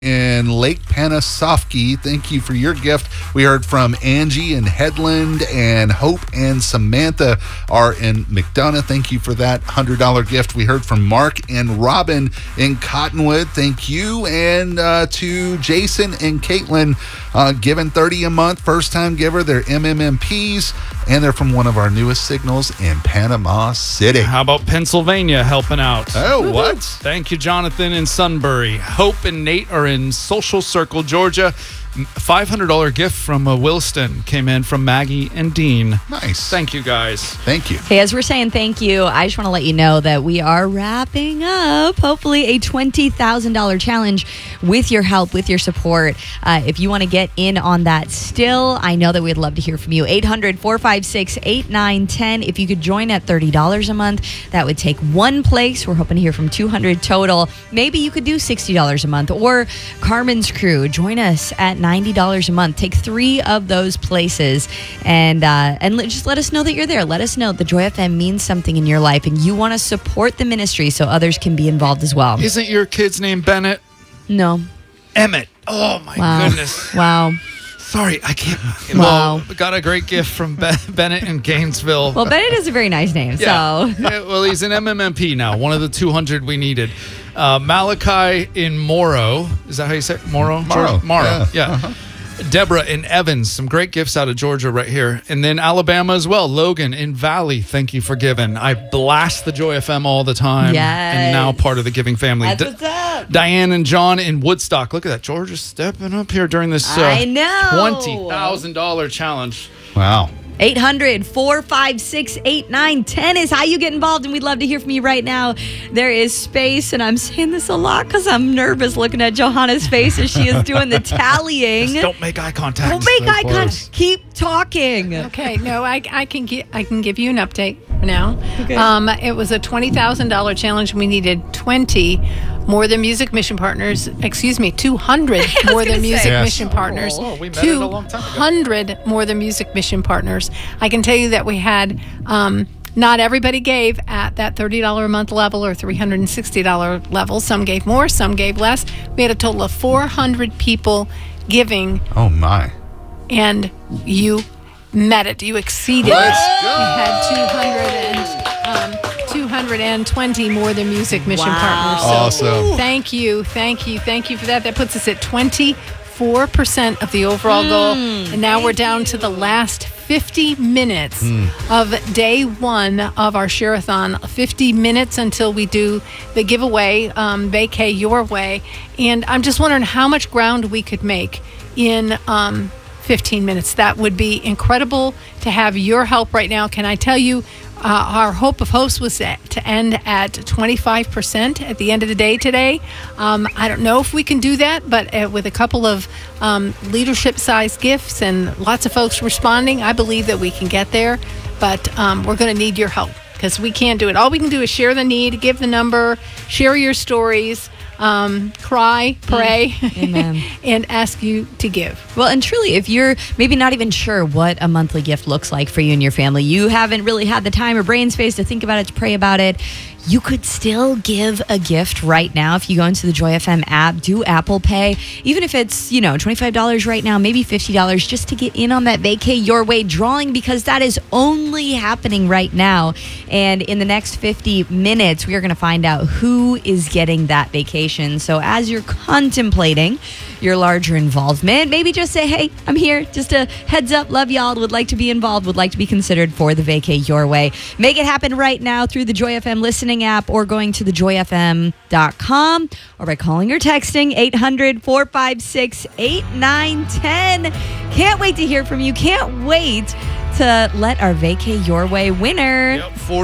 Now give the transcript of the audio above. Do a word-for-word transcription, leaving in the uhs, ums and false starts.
in Lake Panasoffkee. Thank you for your gift. We heard from Angie in Headland, and Hope and Samantha are in McDonough. Thank you for that one hundred dollars gift. We heard from Mark and Robin in Cottonwood. Thank you. And uh, to Jason and Caitlin, uh, giving thirty dollars a month, first time giver. They're M M M Ps, and they're from one of our newest signals in Panama City. How about Pennsylvania helping out? Oh, what? Thank you, Jonathan in Sunbury. Hope and Nate are in Social Circle, Georgia. five hundred dollars gift from uh, Williston came in from Maggie and Dean. Nice. Thank you, guys. Thank you. Hey, as we're saying thank you, I just want to let you know that we are wrapping up, hopefully, a twenty thousand dollars challenge with your help, with your support. Uh, if you want to get in on that still, I know that we'd love to hear from you. eight hundred, four five six, eight nine one zero. If you could join at thirty dollars a month, that would take one place. We're hoping to hear from two hundred total. Maybe you could do sixty dollars a month. Or Carmen's Crew, join us at ninety dollars a month. Take three of those places and uh, and let, just let us know that you're there. Let us know that Joy F M means something in your life and you want to support the ministry so others can be involved as well. Isn't your kid's name Bennett? No. Emmett. Oh, my Wow. goodness. Wow. Sorry, I can't. Wow. Well, got a great gift from Be- Bennett in Gainesville. Well, Bennett is a very nice name, Yeah. so. Yeah, well, he's an M M M P now, one of the two hundred we needed. Uh, Malachi in Morrow. Is that how you say it? Morrow? Morrow. Morrow, Yeah. yeah. Uh-huh. Deborah in Evans. Some great gifts out of Georgia right here. And then Alabama as well. Logan in Valley. Thank you for giving. I blast the Joy F M all the time. Yes. And now part of the giving family. That's D- what's up. Diane and John in Woodstock. Look at that. Georgia's stepping up here during this uh, I know. twenty thousand dollars challenge. Wow. eight hundred, four five six, eight nine one zero is how you get involved, and we'd love to hear from you right now. There is space, and I'm saying this a lot because I'm nervous looking at Johanna's face as she is doing the tallying. Just don't make eye contact. Don't make So eye close. contact. Keep talking. Okay, no, I, I can gi- I can give you an update now. Okay. Um, it was a twenty thousand dollars challenge. We needed twenty More Than Music Mission Partners. Excuse me, two hundred More Than gonna Music say. Yes. Mission Partners. Oh, we met it a long time ago. two hundred More Than Music Mission Partners. I can tell you that we had. Um, Not everybody gave at that thirty dollars a month level or three hundred sixty dollars level. Some gave more, some gave less. We had a total of four hundred people giving, Oh, my. and you met it. You exceeded Let's it. go. We had two hundred and, um, two hundred twenty More Than Music Mission Wow. Partners. So Awesome. thank you, thank you, thank you for that. That puts us at twenty-four percent of the overall goal. And now we're down to the last fifty minutes of day one of our Share-a-thon. fifty minutes until we do the giveaway, um, Vacay Your Way. And I'm just wondering how much ground we could make in um, fifteen minutes. That would be incredible to have your help right now. Can I tell you, uh, our Hope of Hosts was at, to end at twenty-five percent at the end of the day today. Um, I don't know if we can do that, but uh, with a couple of um, leadership-sized gifts and lots of folks responding, I believe that we can get there. But um, we're going to need your help because we can't do it. All we can do is share the need, give the number, share your stories, um, cry, pray, Amen. and ask you to give. Well, and truly, if you're maybe not even sure what a monthly gift looks like for you and your family, you haven't really had the time or brain space to think about it, to pray about it, you could still give a gift right now. If you go into the Joy F M app, do Apple Pay, even if it's, you know, twenty-five dollars right now, maybe fifty dollars, just to get in on that Vacay Your Way drawing, because that is only happening right now. And in the next fifty minutes, we are going to find out who is getting that vacation. So as you're contemplating your larger involvement, maybe just say, hey, I'm here. Just a heads up, love y'all, would like to be involved, would like to be considered for the Vacay Your Way. Make it happen right now through the Joy F M listening app or going to the joy f m dot com or by calling or texting eight hundred, four five six, eight nine one zero. Can't wait to hear from you. Can't wait to let our Vacay Your Way winner Yep,